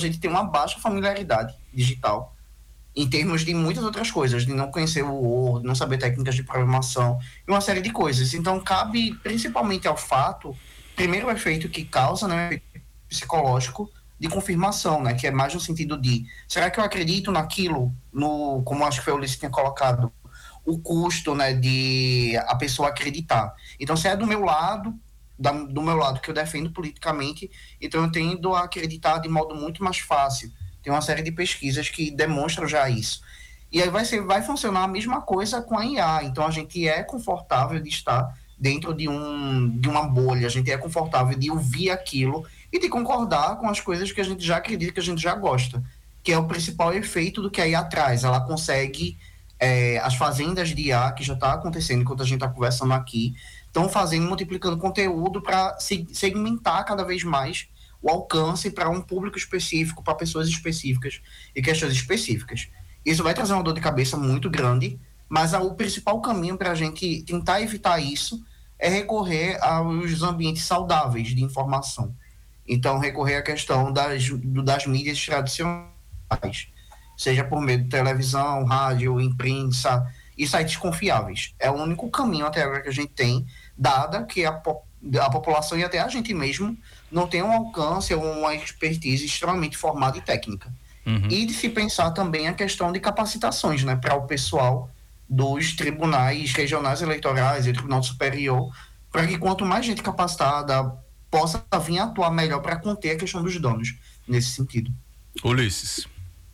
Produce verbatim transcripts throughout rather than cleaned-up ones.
gente tem uma baixa familiaridade digital em termos de muitas outras coisas, de não conhecer o Word, não saber técnicas de programação e uma série de coisas. Então cabe principalmente ao fato, primeiro o efeito que causa, né, o efeito psicológico de confirmação, né, que é mais no sentido de, será que eu acredito naquilo, no, como acho que foi o Ulisses que tinha colocado, o custo, né, de a pessoa acreditar. Então, se é do meu lado, da, do meu lado que eu defendo politicamente, então eu tendo a acreditar de modo muito mais fácil. Tem uma série de pesquisas que demonstram já isso. E aí vai, ser, vai funcionar a mesma coisa com a I A. Então, a gente é confortável de estar dentro de, um, de uma bolha, a gente é confortável de ouvir aquilo e de concordar com as coisas que a gente já acredita, que a gente já gosta, que é o principal efeito do que a I A traz. Ela consegue, é, as fazendas de I A, que já está acontecendo enquanto a gente está conversando aqui, estão fazendo, multiplicando conteúdo para segmentar cada vez mais o alcance para um público específico, para pessoas específicas e questões específicas. Isso vai trazer uma dor de cabeça muito grande, mas a, o principal caminho para a gente tentar evitar isso é recorrer aos ambientes saudáveis de informação. Então, recorrer à questão das, das mídias tradicionais, seja por meio de televisão, rádio, imprensa e sites confiáveis. É o único caminho até agora que a gente tem, dada que a, a população e até a gente mesmo não tem um alcance ou uma expertise extremamente formada e técnica. Uhum. E de se pensar também a questão de capacitações, né, para o pessoal dos tribunais regionais eleitorais e do Tribunal Superior, para que quanto mais gente capacitada possa vir atuar melhor para conter a questão dos danos nesse sentido. Ulisses.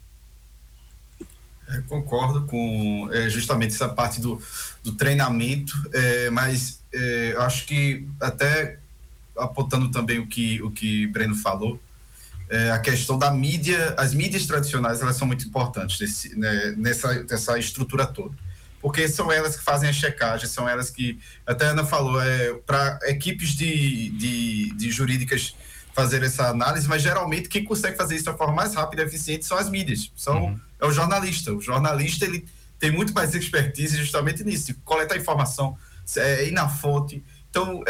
É, concordo com é, justamente essa parte do, do treinamento, é, mas é, eu acho que até apontando também o que o que Breno falou, é, a questão da mídia, as mídias tradicionais, elas são muito importantes nesse, né, nessa, nessa estrutura toda, porque são elas que fazem a checagem, são elas que, até a Ana falou, é, para equipes de, de, de jurídicas fazer essa análise, mas geralmente quem consegue fazer isso de uma forma mais rápida e eficiente são as mídias, são, uhum. é o jornalista. O jornalista, ele tem muito mais expertise justamente nisso, de coletar informação, é, ir na fonte. Então,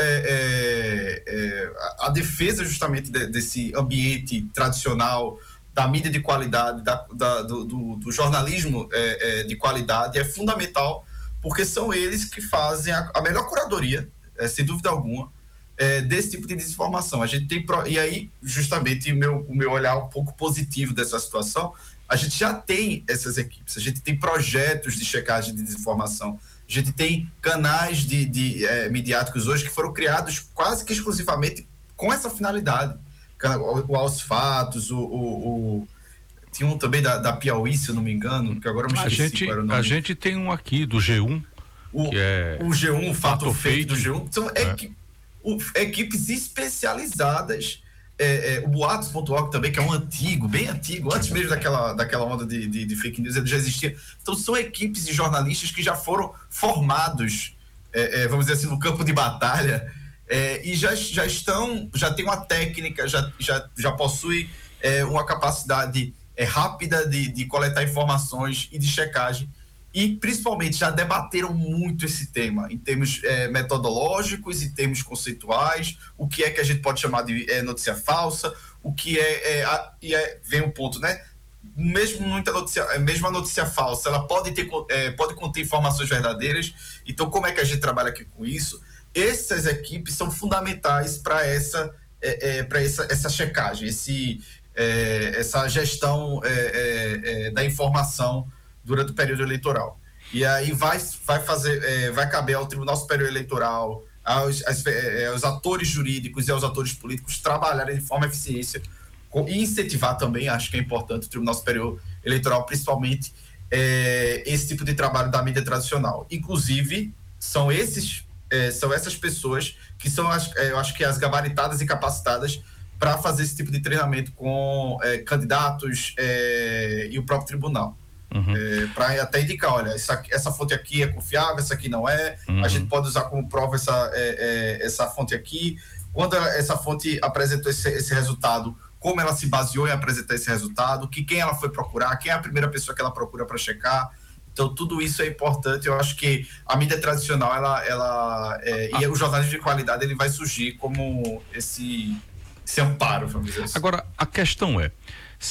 é, é, é, a, a defesa justamente de, desse ambiente tradicional, da mídia de qualidade, da, da, do, do, do jornalismo é, é, de qualidade é fundamental, porque são eles que fazem a, a melhor curadoria, é, sem dúvida alguma, é, desse tipo de desinformação. A gente tem, e aí, justamente, o meu, o meu olhar um pouco positivo dessa situação, a gente já tem essas equipes, a gente tem projetos de checagem de desinformação, a gente tem canais de, de é, midiáticos hoje que foram criados quase que exclusivamente com essa finalidade. O Aos Fatos, o, o, o... tinha um também da, da Piauí, se eu não me engano, que agora eu me esqueci a gente, qual era o nome. A gente tem um aqui do G um, o, que é o G um, o Fato, Fato Fake do G um, são é. equi, o, equipes especializadas. É, é, o Boatos ponto org também, que é um antigo, bem antigo, antes mesmo daquela, daquela onda de, de, de fake news, ele já existia. Então são equipes de jornalistas que já foram formados, é, é, vamos dizer assim, no campo de batalha, é, e já, já estão, já tem uma técnica, já, já, já possui é, uma capacidade é, rápida de, de coletar informações e de checagem, e principalmente já debateram muito esse tema em termos é, metodológicos, em termos conceituais, o que é que a gente pode chamar de é, notícia falsa, o que é, é, a, e é vem um ponto, né? Mesmo muita notícia, mesmo a notícia falsa, ela pode ter, é, pode conter informações verdadeiras. Então, como é que a gente trabalha aqui com isso? Essas equipes são fundamentais para essa, é, é, para essa, essa checagem, esse, é, essa gestão é, é, é, da informação durante o período eleitoral. E aí vai, vai fazer, é, vai caber ao Tribunal Superior Eleitoral, aos, aos, é, aos atores jurídicos e aos atores políticos trabalharem de forma eficiente e incentivar também, acho que é importante, o Tribunal Superior Eleitoral, principalmente, é, esse tipo de trabalho da mídia tradicional. Inclusive, são, esses, é, são essas pessoas que são, as, é, eu acho que as gabaritadas e capacitadas para fazer esse tipo de treinamento com é, candidatos é, e o próprio tribunal. Uhum. É, para até indicar, olha, essa, essa fonte aqui é confiável, essa aqui não é, uhum. a gente pode usar como prova essa, é, é, essa fonte aqui. Quando essa fonte apresentou esse, esse resultado, como ela se baseou em apresentar esse resultado, que quem ela foi procurar, quem é a primeira pessoa que ela procura para checar. Então tudo isso é importante. Eu acho que a mídia tradicional, ela, ela é, ah. e o jornalismo de qualidade, ele vai surgir como esse, esse amparo, vamos dizer assim. Agora, a questão é,